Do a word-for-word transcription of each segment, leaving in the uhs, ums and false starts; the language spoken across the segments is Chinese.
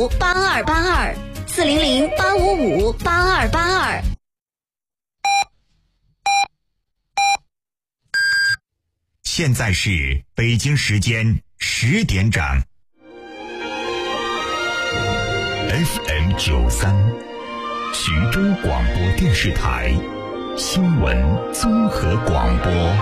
五八二八二，四零零八五五八二八二。 现在是北京时间十点整。F M 九三，徐州广播电视台新闻综合广播。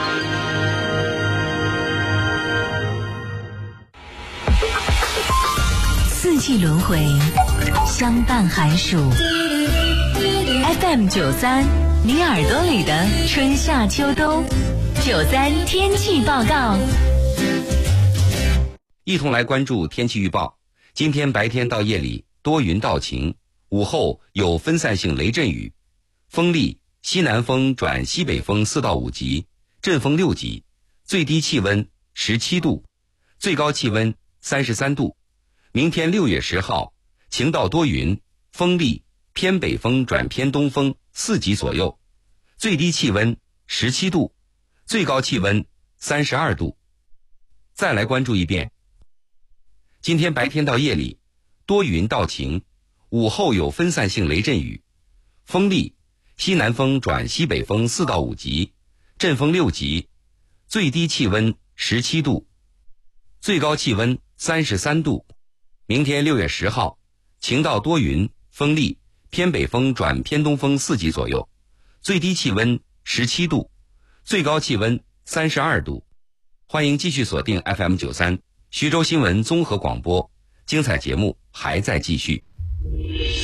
四季轮回，相伴寒暑。F M 九三，你耳朵里的春夏秋冬。九三天气报告， 一同来关注天气预报。今天白天到夜里多云到晴，午后有分散性雷阵雨，风力西南风转西北风四到五级，阵风六级，最低气温十七度，最高气温三十三度。明天六月十号，晴到多云，风力偏北风转偏东风四级左右，最低气温十七度，最高气温三十二度。再来关注一遍，今天白天到夜里多云到晴，午后有分散性雷阵雨，风力西南风转西北风四到五级，阵风六级，最低气温十七度，最高气温三十三度。明天六月十号，晴到多云，风力偏北风转偏东风四级左右，最低气温十七度，最高气温三十二度。欢迎继续锁定 F M 九三徐州新闻综合广播，精彩节目还在继续。